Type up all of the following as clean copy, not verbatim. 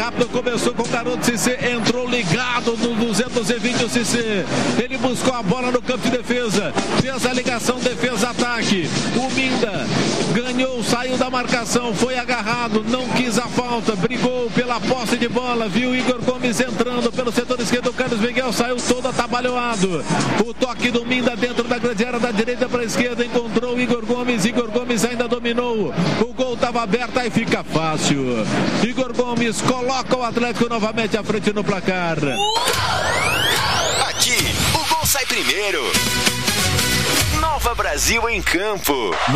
rápido, começou com o garoto Cissé, entrou ligado no 220 o Cissé. Ele buscou a bola no campo de defesa, fez a ligação defesa-ataque. O Minda ganhou, saiu da marcação, foi agarrado, não quis a falta, brigou pela posse de bola, viu o Igor Gomes entrando pelo setor esquerdo, o Carlos Miguel saiu todo atabalhoado. O toque do Minda dentro da grande área, da direita para a esquerda, encontrou o Igor Gomes ainda dominou, o gol estava aberto, aí fica fácil. Igor Gomes coloca o Atlético novamente à frente no placar. Aqui, o gol sai primeiro. Nova Brasil em campo.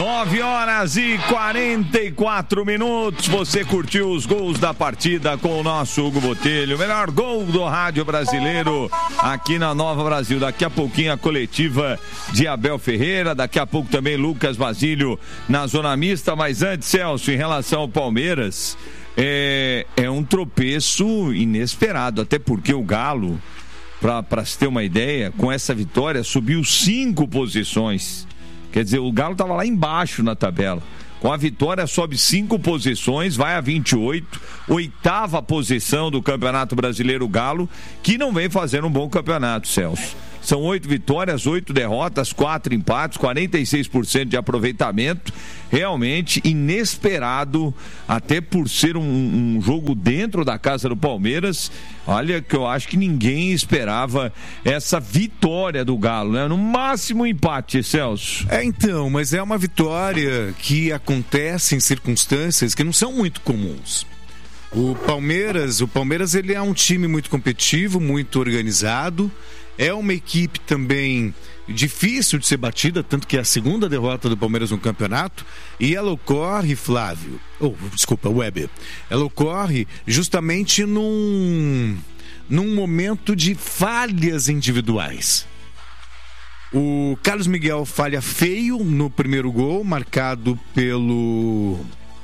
9h44. Você curtiu os gols da partida com o nosso Hugo Botelho. O melhor gol do rádio brasileiro aqui na Nova Brasil. Daqui a pouquinho a coletiva de Abel Ferreira. Daqui a pouco também Lucas Basílio na zona mista. Mas antes, Celso, em relação ao Palmeiras, é um tropeço inesperado. Até porque o Galo, para se ter uma ideia, com essa vitória subiu 5 posições. Quer dizer, o Galo estava lá embaixo na tabela. Com a vitória sobe 5 posições, vai a 28, 8ª posição do Campeonato Brasileiro Galo, que não vem fazendo um bom campeonato, Celso. São 8 vitórias, 8 derrotas, 4 empates, 46% de aproveitamento. Realmente inesperado, até por ser um jogo dentro da casa do Palmeiras. Olha, que eu acho que ninguém esperava essa vitória do Galo, né? No máximo empate, Celso. Então, mas é uma vitória que acontece em circunstâncias que não são muito comuns. O Palmeiras ele é um time muito competitivo, muito organizado. É uma equipe também difícil de ser batida, tanto que é a segunda derrota do Palmeiras no campeonato. E ela ocorre, Weber. Ela ocorre justamente num momento de falhas individuais. O Carlos Miguel falha feio no primeiro gol, marcado pelo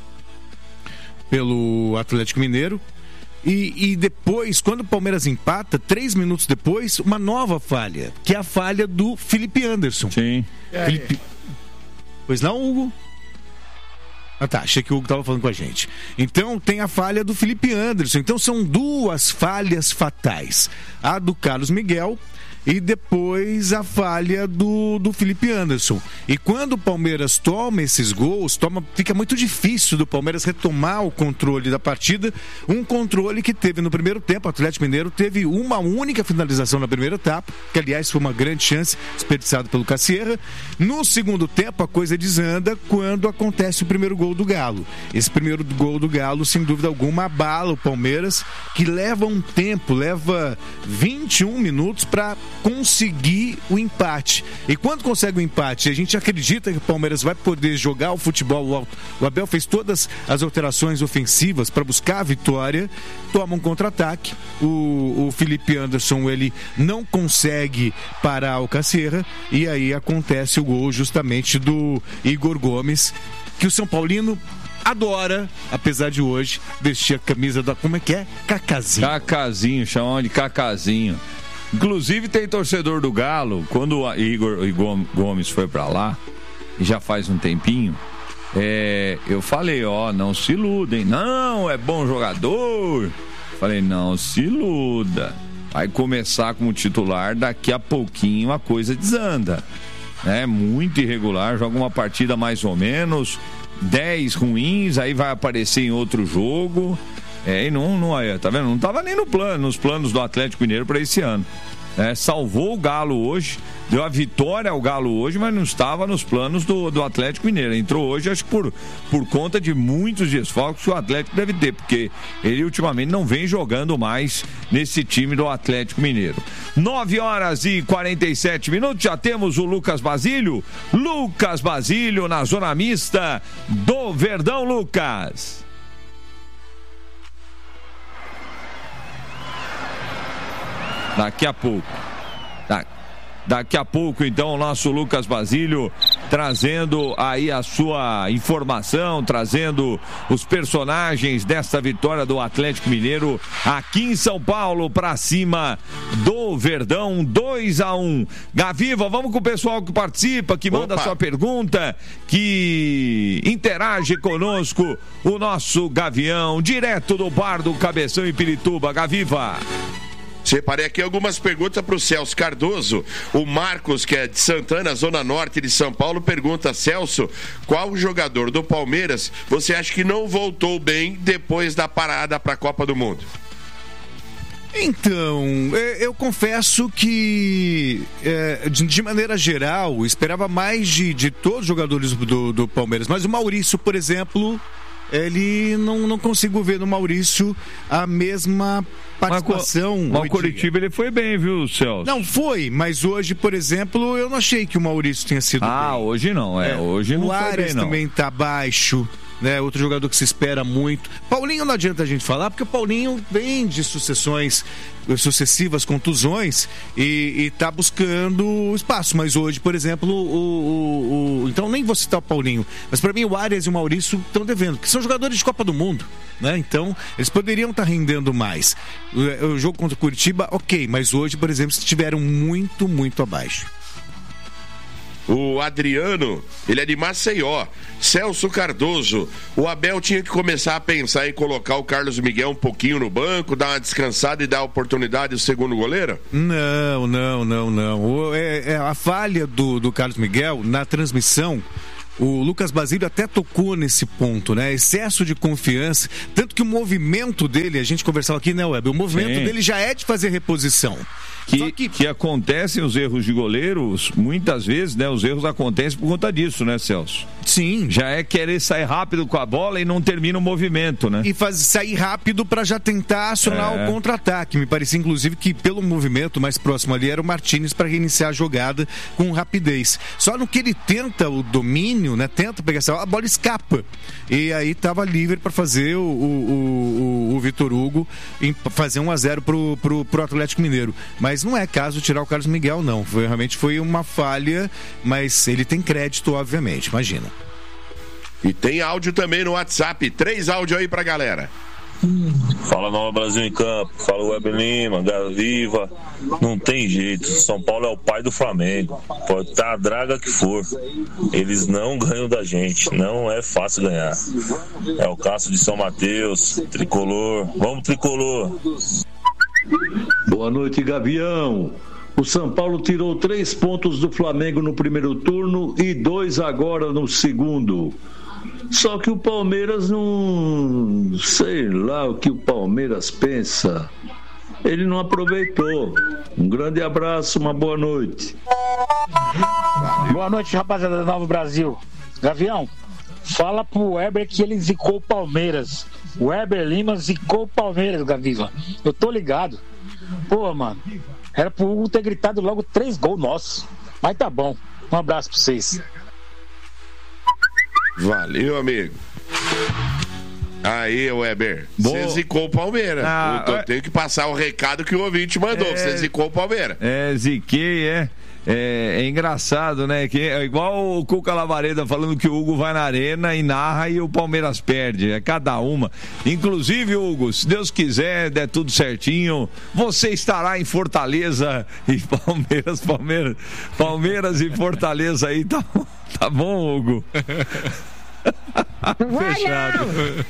Atlético Mineiro. E depois, quando o Palmeiras empata, 3 minutos depois, uma nova falha, que é a falha do Felipe Anderson. Sim. Pois não, Hugo? Ah tá, achei que o Hugo estava falando com a gente. Então tem a falha do Felipe Anderson. Então são 2 falhas fatais. A do Carlos Miguel e depois a falha do Felipe Anderson. E quando o Palmeiras toma esses gols, fica muito difícil do Palmeiras retomar o controle da partida. Um controle que teve no primeiro tempo. O Atlético Mineiro teve uma única finalização na primeira etapa, que aliás foi uma grande chance, desperdiçada pelo Cassierra. No segundo tempo a coisa desanda quando acontece o primeiro gol do Galo. Esse primeiro gol do Galo, sem dúvida alguma, abala o Palmeiras, que leva um tempo, leva 21 minutos para conseguir o empate. E quando consegue o empate, a gente acredita que o Palmeiras vai poder jogar o futebol. O Abel fez todas as alterações ofensivas para buscar a vitória, toma um contra-ataque. O Felipe Anderson, ele não consegue parar o Cassierra, e aí acontece o gol justamente do Igor Gomes, que o São Paulino adora, apesar de hoje vestir a camisa da, como é que é? Cacazinho, chamam de Cacazinho. Inclusive tem torcedor do Galo, quando o Igor Gomes foi pra lá, e já faz um tempinho, eu falei, não se iludem, não, é bom jogador. Falei, não se iluda, vai começar como titular, daqui a pouquinho a coisa desanda. É muito irregular, joga uma partida mais ou menos, 10 ruins, aí vai aparecer em outro jogo. E não, tá vendo? Não tava nem nos planos do Atlético Mineiro para esse ano. Salvou o Galo hoje, deu a vitória ao Galo hoje, mas não estava nos planos do Atlético Mineiro. Entrou hoje, acho que por conta de muitos desfalques que o Atlético deve ter, porque ele ultimamente não vem jogando mais nesse time do Atlético Mineiro. 9h47, já temos o Lucas Basílio na zona mista do Verdão. Lucas. Daqui a pouco, então, o nosso Lucas Basílio trazendo aí a sua informação, trazendo os personagens desta vitória do Atlético Mineiro aqui em São Paulo para cima do no Verdão, 2-1. Gaviva, vamos com o pessoal que participa, que manda sua pergunta, que interage conosco, o nosso Gavião, direto do bar do Cabeção em Pirituba. Gaviva. Separei aqui algumas perguntas para o Celso Cardoso. O Marcos, que é de Santana, Zona Norte de São Paulo, pergunta: Celso, qual jogador do Palmeiras você acha que não voltou bem depois da parada para a Copa do Mundo? Então, eu confesso que, de maneira geral, esperava mais de todos os jogadores do Palmeiras. Mas o Maurício, por exemplo, ele não consigo ver no Maurício a mesma participação. Mas o Coritiba ele foi bem, viu, Celso? Não, foi, mas hoje, por exemplo, eu não achei que o Maurício tenha sido bem. Hoje não, hoje não foi bem, não. O Arias também tá baixo, né? Outro jogador que se espera muito. Paulinho não adianta a gente falar, porque o Paulinho vem de sucessivas contusões e tá buscando espaço, mas hoje, por exemplo, então nem vou citar o Paulinho, mas para mim o Arias e o Maurício estão devendo, porque são jogadores de Copa do Mundo, né? Então eles poderiam estar rendendo mais. O jogo contra o Curitiba, ok, mas hoje, por exemplo, estiveram muito, muito abaixo. O Adriano, ele é de Maceió. Celso Cardoso, o Abel tinha que começar a pensar em colocar o Carlos Miguel um pouquinho no banco, dar uma descansada e dar oportunidade ao segundo goleiro? Não. A falha do Carlos Miguel na transmissão, o Lucas Basílio até tocou nesse ponto, né? Excesso de confiança, tanto que o movimento dele, a gente conversava aqui, né, Web? O movimento dele já é de fazer reposição. Que acontecem os erros de goleiros, muitas vezes, né? Os erros acontecem por conta disso, né, Celso? Sim. Já é querer sair rápido com a bola e não termina o movimento, né? E sair rápido para já tentar acionar o contra-ataque. Me parecia, inclusive, que pelo movimento mais próximo ali era o Martínez para reiniciar a jogada com rapidez. Só no que ele tenta o domínio, né? Tenta pegar essa bola, a bola escapa. E aí estava livre para fazer o Vitor Hugo fazer 1-0 pro Atlético Mineiro. Mas não é caso tirar o Carlos Miguel, não. Realmente foi uma falha, mas ele tem crédito, obviamente, imagina. E tem áudio também no WhatsApp. 3 áudios aí pra galera. Fala Nova Brasil em Campo, fala Web Lima, Gaviva. Não tem jeito, São Paulo é o pai do Flamengo. Pode estar a draga que for, eles não ganham da gente. Não é fácil ganhar. É o Cássio de São Mateus, Tricolor. Vamos, Tricolor. Boa noite, Gavião. O São Paulo tirou 3 pontos do Flamengo no primeiro turno e 2 agora no segundo. Só que o Palmeiras não... sei lá o que o Palmeiras pensa. Ele não aproveitou. Um grande abraço, uma boa noite. Boa noite, rapaziada da Nova Brasil. Gavião, fala pro Weber que ele zicou o Palmeiras. O Weber Lima zicou o Palmeiras, Gaviva. Eu tô ligado. Pô, mano, era pro Hugo ter gritado logo 3 gols nossos. Mas tá bom. Um abraço pra vocês. Valeu, amigo. Aí, Weber, você zicou o Palmeiras. Eu tenho que passar o recado que o ouvinte mandou. Você zicou o Palmeiras. Ziquei, É engraçado, né? Que é igual o Cuca Lavareda falando que o Hugo vai na arena e narra e o Palmeiras perde. É cada uma. Inclusive, Hugo, se Deus quiser, der tudo certinho, você estará em Fortaleza e Palmeiras e Fortaleza aí, tá bom, Hugo? Fechado.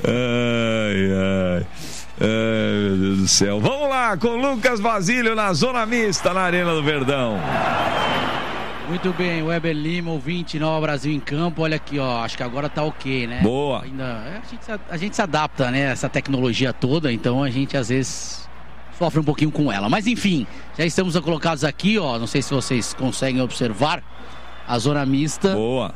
Ai, meu Deus do céu. Vamos lá com Lucas Basílio na Zona Mista, na Arena do Verdão. Muito bem, Weber Lima, ouvinte, Nova Brasil em Campo. Olha aqui, ó, acho que agora tá ok, né? Boa. A gente se adapta, né, essa tecnologia toda, então a gente às vezes sofre um pouquinho com ela. Mas enfim, já estamos colocados aqui, ó, não sei se vocês conseguem observar a Zona Mista. Boa.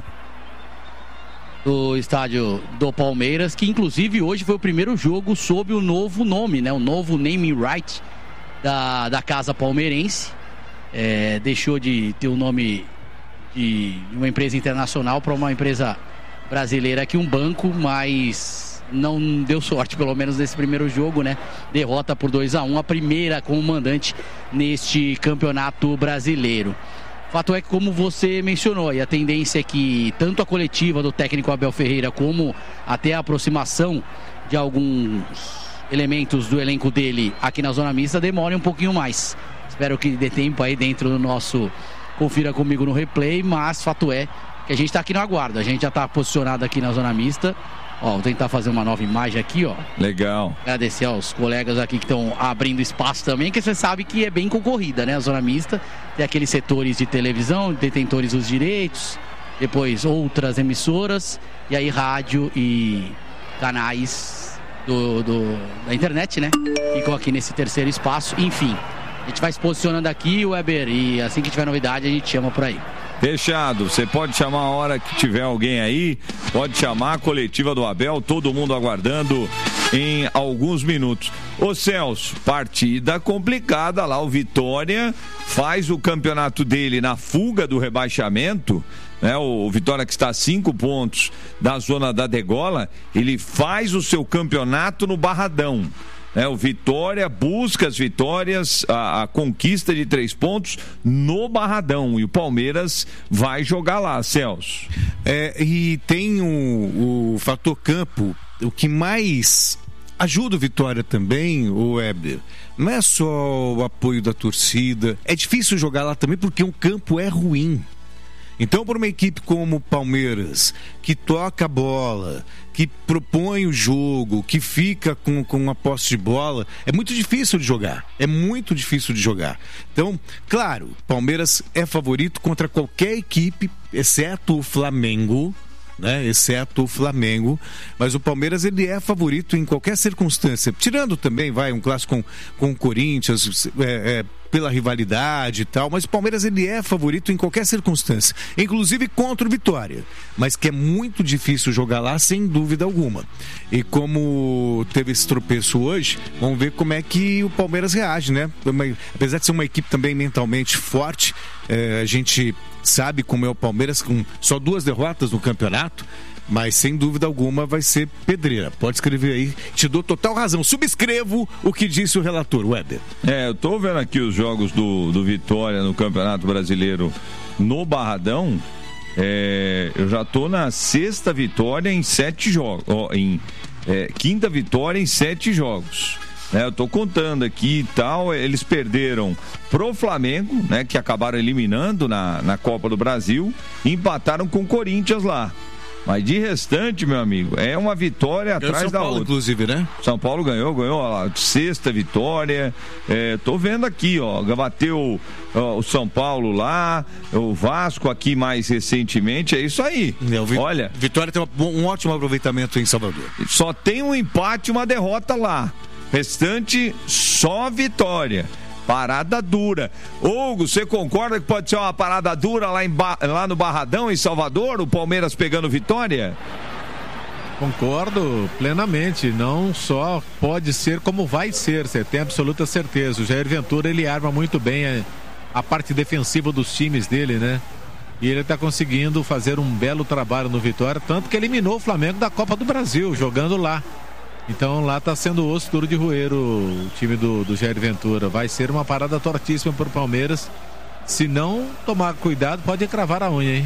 Do estádio do Palmeiras, que inclusive hoje foi o primeiro jogo sob o novo nome, né? O novo naming right da Casa Palmeirense. Deixou de ter o nome de uma empresa internacional para uma empresa brasileira aqui, um banco, mas não deu sorte, pelo menos nesse primeiro jogo, né? Derrota por 2-1, a primeira como mandante neste campeonato brasileiro. Fato é que, como você mencionou, e a tendência é que tanto a coletiva do técnico Abel Ferreira como até a aproximação de alguns elementos do elenco dele aqui na Zona Mista demore um pouquinho mais. Espero que dê tempo aí dentro do nosso Confira Comigo no Replay, mas fato é que a gente está aqui no aguardo. A gente já está posicionado aqui na zona mista. Ó, vou tentar fazer uma nova imagem aqui, ó. Legal. Agradecer aos colegas aqui que estão abrindo espaço também, que você sabe que é bem concorrida, né? A zona mista tem aqueles setores de televisão, detentores dos direitos, depois outras emissoras, e aí rádio e canais da internet, né? Ficam aqui nesse terceiro espaço. Enfim, a gente vai se posicionando aqui, Weber, e assim que tiver novidade a gente chama por aí. Fechado, você pode chamar a hora que tiver alguém aí, pode chamar a coletiva do Abel, todo mundo aguardando em alguns minutos. Ô Celso, partida complicada lá, o Vitória faz o campeonato dele na fuga do rebaixamento, né? O Vitória, que está a 5 pontos da zona da degola, ele faz o seu campeonato no Barradão. O Vitória busca as vitórias, a conquista de 3 pontos no Barradão, e o Palmeiras vai jogar lá, Celso. E tem o fator campo, o que mais ajuda o Vitória também, o Weber, não é só o apoio da torcida, é difícil jogar lá também porque o campo é ruim. Então, para uma equipe como o Palmeiras, que toca a bola, que propõe o jogo, que fica com a posse de bola, é muito difícil de jogar. Então, claro, o Palmeiras é favorito contra qualquer equipe, exceto o Flamengo, né? Mas o Palmeiras, ele é favorito em qualquer circunstância, tirando também, um clássico com o Corinthians, pela rivalidade e tal, mas o Palmeiras, ele é favorito em qualquer circunstância, inclusive contra o Vitória, mas que é muito difícil jogar lá, sem dúvida alguma. E como teve esse tropeço hoje, vamos ver como é que o Palmeiras reage, né? Apesar de ser uma equipe também mentalmente forte, a gente sabe como é o Palmeiras, com só 2 derrotas no campeonato, mas sem dúvida alguma vai ser pedreira. Pode escrever aí, te dou total razão. Subscrevo o que disse o relator, Weber. Eu tô vendo aqui os jogos do Vitória no Campeonato Brasileiro no Barradão. Eu já tô na 6ª vitória em 7 jogos, quinta vitória em 7 jogos. Eu tô contando aqui e tal, eles perderam pro Flamengo, né, que acabaram eliminando na Copa do Brasil, e empataram com o Corinthians lá. Mas de restante, meu amigo, é uma vitória atrás da outra. Inclusive, né? São Paulo ganhou, ó, 6ª vitória. Tô vendo aqui, ó, bateu o São Paulo lá, o Vasco aqui mais recentemente, é isso aí. Olha, Vitória tem um ótimo aproveitamento em Salvador. Só tem um empate e uma derrota lá. Restante, só vitória. Parada dura. Hugo, você concorda que pode ser uma parada dura lá no Barradão, em Salvador, o Palmeiras pegando Vitória? Concordo plenamente. Não só pode ser, como vai ser. Você tem absoluta certeza. O Jair Ventura, ele arma muito bem a parte defensiva dos times dele, né? E ele está conseguindo fazer um belo trabalho no Vitória, tanto que eliminou o Flamengo da Copa do Brasil, jogando lá. Então lá está sendo osso duro de roer o time do Jair Ventura. Vai ser uma parada tortíssima para o Palmeiras. Se não tomar cuidado, pode cravar a unha, hein?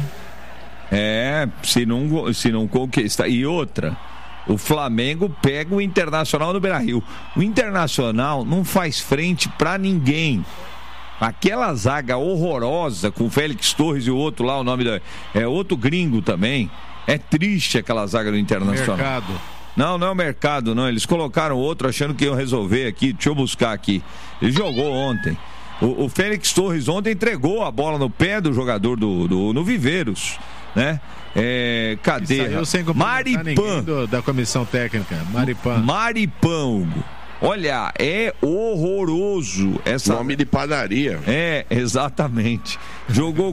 Se não conquistar. E outra, o Flamengo pega o Internacional no Beira-Rio. O Internacional não faz frente para ninguém. Aquela zaga horrorosa com o Félix Torres e o outro lá, o nome outro gringo também. É triste aquela zaga do Internacional. Mercado. Não é o Mercado, não. Eles colocaram outro achando que iam resolver aqui. Deixa eu buscar aqui. Ele jogou ontem. O Félix Torres ontem entregou a bola no pé do jogador no Viveiros, né? Cadê? Maripan. Da comissão técnica. Maripan, Hugo. Olha, é horroroso. Nome de padaria. Exatamente. Jogou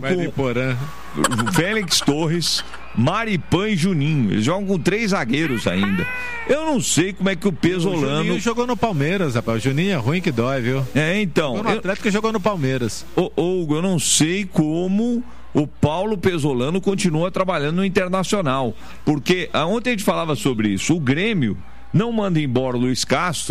com Félix Torres, Maripan e Juninho. Eles jogam com 3 zagueiros ainda. Eu não sei como é que o Pesolano... O Juninho jogou no Palmeiras, rapaz. O Juninho é ruim que dói, viu? Então... Jogou no Atlético e jogou no Palmeiras. Hugo, eu não sei como o Paulo Pesolano continua trabalhando no Internacional. Porque ontem a gente falava sobre isso. O Grêmio não manda embora o Luiz Castro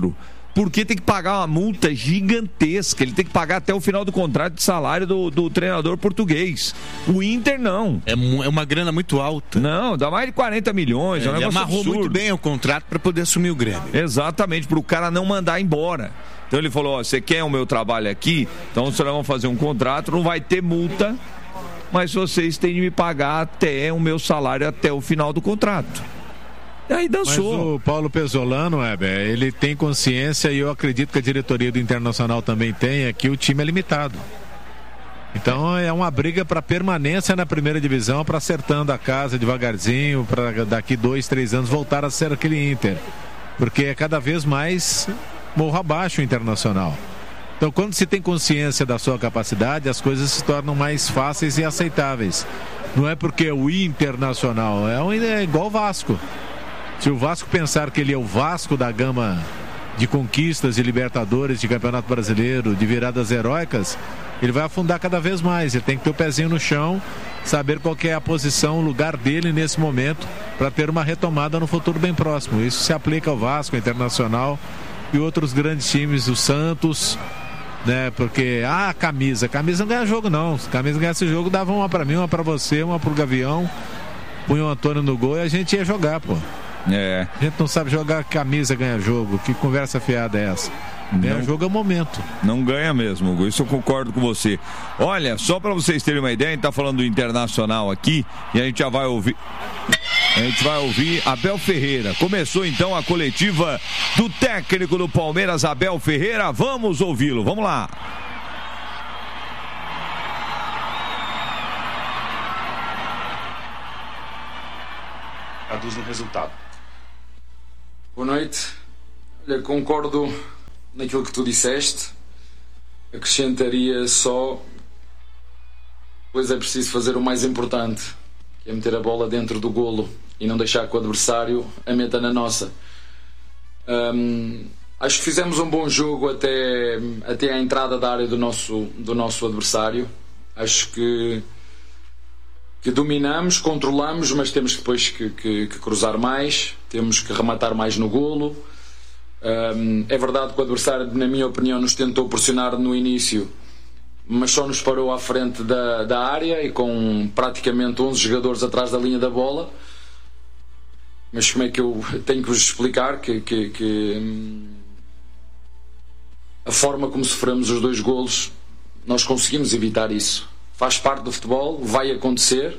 porque tem que pagar uma multa gigantesca. Ele tem que pagar até o final do contrato de salário do treinador português. O Inter não. É uma grana muito alta. Não, dá mais de 40 milhões. É um ele negócio amarrou absurdo. muito bem o contrato para poder assumir o Grêmio. Exatamente, para o cara não mandar embora. Então ele falou, você quer o meu trabalho aqui? Então vocês vão fazer um contrato, não vai ter multa, mas vocês têm de me pagar até o meu salário até o final do contrato. E aí dançou. Mas o Paulo Pezzolano, ele tem consciência, e eu acredito que a diretoria do Internacional também tem, que o time é limitado. Então é uma briga para permanência na primeira divisão, para acertando a casa devagarzinho, para daqui 2, 3 anos voltar a ser aquele Inter. Porque é cada vez mais morro abaixo o Internacional. Então, quando se tem consciência da sua capacidade, as coisas se tornam mais fáceis e aceitáveis. Não é porque o Internacional é igual o Vasco. Se o Vasco pensar que ele é o Vasco da gama de conquistas de Libertadores, de Campeonato Brasileiro, de viradas heróicas, ele vai afundar cada vez mais. Ele tem que ter o pezinho no chão, saber qual que é a posição, o lugar dele nesse momento, para ter uma retomada no futuro bem próximo. Isso se aplica ao Vasco, ao Internacional e outros grandes times, o Santos, né? Porque camisa não ganha jogo, não. Se a camisa ganhasse jogo, dava uma para mim, uma para você, uma pro Gavião, punha o Antônio no gol e a gente ia jogar, pô. A gente não sabe jogar camisa ganha jogo. Que conversa fiada é essa? Ganha jogo é o momento. Não ganha mesmo, Hugo. Isso eu concordo com você. Olha, só para vocês terem uma ideia, a gente tá falando do Internacional aqui e a gente já vai ouvir. A gente vai ouvir Abel Ferreira. Começou então a coletiva do técnico do Palmeiras, Abel Ferreira. Vamos ouvi-lo. Vamos lá. Traduz no resultado. Boa noite. Olha, concordo naquilo que tu disseste. Acrescentaria só, pois é preciso fazer o mais importante, que é meter a bola dentro do golo e não deixar que o adversário a meta na nossa. Acho que fizemos um bom jogo até a entrada da área do nosso adversário. Acho que dominamos, controlamos, mas temos depois que cruzar mais, temos que rematar mais no golo. É verdade que o adversário, na minha opinião, nos tentou pressionar no início, mas só nos parou à frente da área e com praticamente 11 jogadores atrás da linha da bola. Mas como é que eu tenho que vos explicar que a forma como sofremos os 2 golos, nós conseguimos evitar isso. Faz parte do futebol, vai acontecer.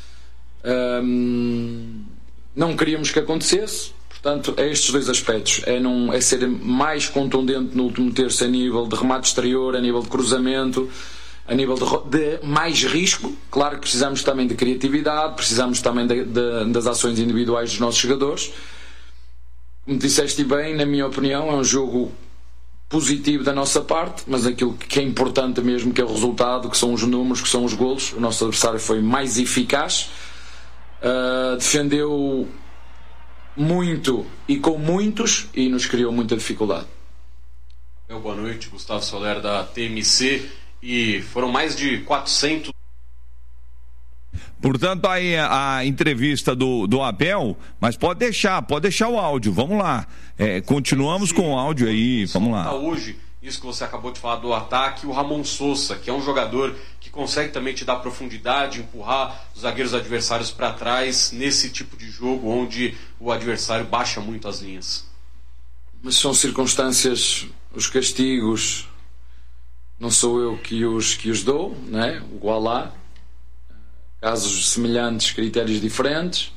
Não queríamos que acontecesse. Portanto, é estes 2 aspectos. É ser mais contundente no último terço a nível de remate exterior, a nível de cruzamento, a nível de mais risco. Claro que precisamos também de criatividade, precisamos também das ações individuais dos nossos jogadores. Como disseste bem, na minha opinião, é um jogo positivo da nossa parte, mas aquilo que é importante mesmo, que é o resultado, que são os números, que são os golos. O nosso adversário foi mais eficaz, defendeu muito e com muitos, e nos criou muita dificuldade. Boa noite, Gustavo Soler da TMC. E foram mais de 400. Portanto, aí a entrevista do Abel, mas pode deixar o áudio, vamos lá. Continuamos com o áudio aí, vamos lá. Hoje, isso que você acabou de falar do ataque, o Ramon Sousa, que é um jogador que consegue também te dar profundidade, empurrar os zagueiros adversários para trás nesse tipo de jogo onde o adversário baixa muito as linhas. Mas são circunstâncias, os castigos, não sou eu que os dou, né? Igual há casos semelhantes, critérios diferentes.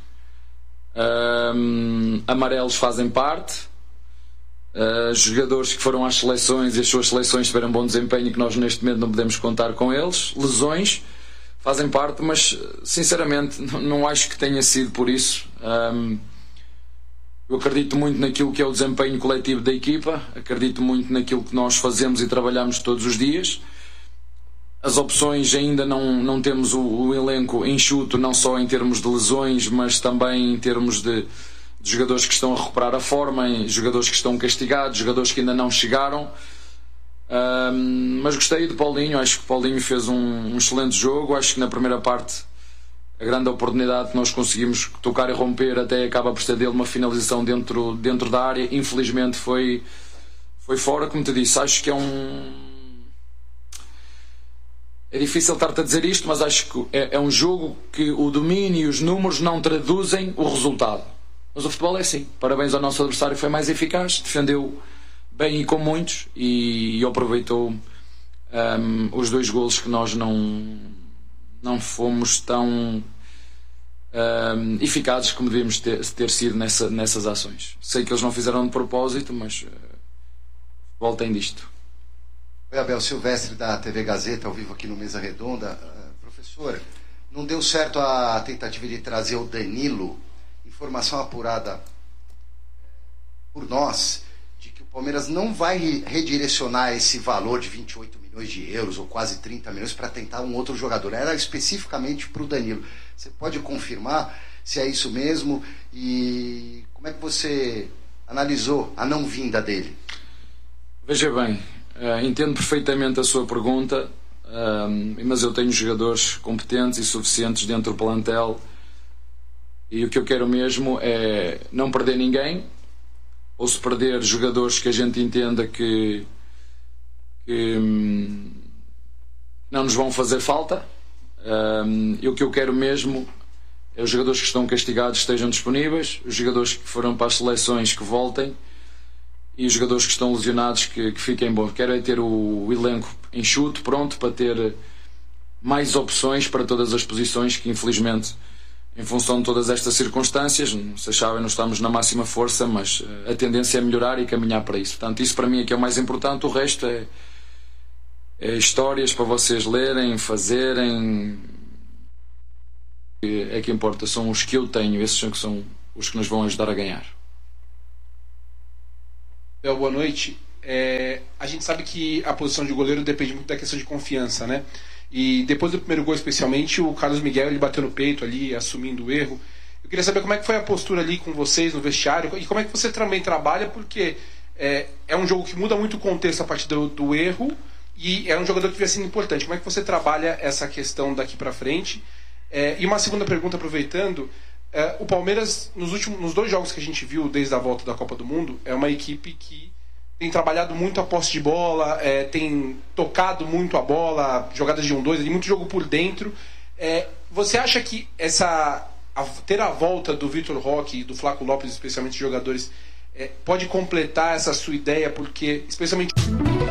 Amarelos fazem parte. Jogadores que foram às seleções e as suas seleções tiveram bom desempenho, que nós neste momento não podemos contar com eles. Lesões fazem parte, mas sinceramente não acho que tenha sido por isso. Eu acredito muito naquilo que é o desempenho coletivo da equipa, acredito muito naquilo que nós fazemos e trabalhamos todos os dias. As opções ainda não temos o elenco enxuto, não só em termos de lesões, mas também em termos de jogadores que estão a recuperar a forma, jogadores que estão castigados, jogadores que ainda não chegaram. Mas gostei do Paulinho, acho que o Paulinho fez um excelente jogo. Acho que na primeira parte a grande oportunidade que nós conseguimos tocar e romper até acaba por ser dele uma finalização dentro da área. Infelizmente foi foi fora, como te disse. Acho que é difícil estar-te a dizer isto, mas acho que é um jogo que o domínio e os números não traduzem o resultado. Mas o futebol é assim. Parabéns ao nosso adversário, foi mais eficaz, defendeu bem e com muitos, e aproveitou os 2 golos que nós não fomos tão eficazes como devíamos ter sido nessas ações. Sei que eles não fizeram de propósito, mas voltem disto. Oi, Abel, Silvestre da TV Gazeta, ao vivo aqui no Mesa Redonda. Professor, não deu certo a tentativa de trazer o Danilo, informação apurada por nós, de que o Palmeiras não vai redirecionar esse valor de 28 milhões de euros, ou quase 30 milhões, para tentar um outro jogador. Era especificamente para o Danilo. Você pode confirmar se é isso mesmo? E como é que você analisou a não vinda dele? Veja bem, entendo perfeitamente a sua pergunta, mas eu tenho jogadores competentes e suficientes dentro do plantel, e o que eu quero mesmo é não perder ninguém, ou se perder jogadores que a gente entenda que não nos vão fazer falta. E o que eu quero mesmo é os jogadores que estão castigados estejam disponíveis, os jogadores que foram para as seleções que voltem, e os jogadores que estão lesionados que fiquem bons. Quero é ter o elenco enxuto, pronto, para ter mais opções para todas as posições, que infelizmente, em função de todas estas circunstâncias, vocês sabem, não estamos na máxima força, mas a tendência é melhorar e caminhar para isso. Portanto, isso para mim é que é o mais importante. O resto é histórias para vocês lerem, fazerem. É que importa, são os que eu tenho, esses são os que nos vão ajudar a ganhar. Boa noite. A gente sabe que a posição de goleiro depende muito da questão de confiança, né? E depois do primeiro gol, especialmente, o Carlos Miguel ele bateu no peito ali, assumindo o erro. Eu queria saber como é que foi a postura ali com vocês no vestiário e como é que você também trabalha, porque é um jogo que muda muito o contexto a partir do erro, e é um jogador que devia ser importante. Como é que você trabalha essa questão daqui para frente? E uma segunda pergunta, aproveitando, o Palmeiras, nos 2 jogos que a gente viu desde a volta da Copa do Mundo, é uma equipe que tem trabalhado muito a posse de bola, tem tocado muito a bola, jogadas de 1-2, muito jogo por dentro. Você acha que ter a volta do Vitor Roque e do Flaco Lopes, especialmente jogadores, pode completar essa sua ideia? Porque, especialmente...